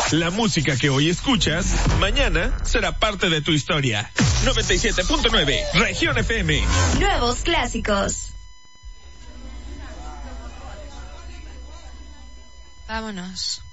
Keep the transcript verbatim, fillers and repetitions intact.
La música que hoy escuchas, mañana será parte de tu historia. noventa y siete punto nueve, Región F M. Nuevos clásicos. Vámonos.